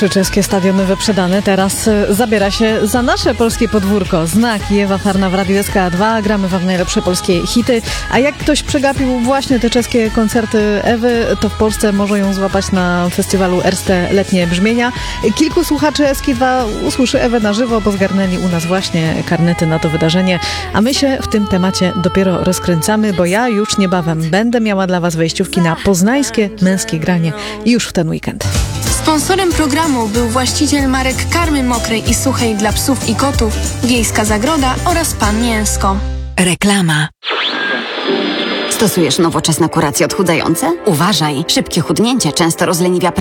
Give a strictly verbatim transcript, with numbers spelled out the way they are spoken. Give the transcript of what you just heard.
trzy czeskie stadiony wyprzedane. Teraz zabiera się za nasze polskie podwórko. Znak i Ewa Farna w Radiu S K dwa. Gramy wam najlepsze polskie hity. A jak ktoś przegapił właśnie te czeskie koncerty Ewy, to w Polsce może ją złapać na festiwalu Erste Letnie Brzmienia. Kilku słuchaczy S K dwa usłyszy Ewę na żywo, bo zgarnęli u nas właśnie karnety na to wydarzenie. A my się w tym temacie dopiero rozkręcamy, bo ja już niebawem będę miała dla was wejściówki na poznańskie męskie granie już w ten weekend. Sponsorem programu był właściciel marek karmy mokrej i suchej dla psów i kotów, Wiejska Zagroda oraz Pan Mięsko. Reklama. Stosujesz nowoczesne kuracje odchudzające? Uważaj, szybkie chudnięcie często rozleniwia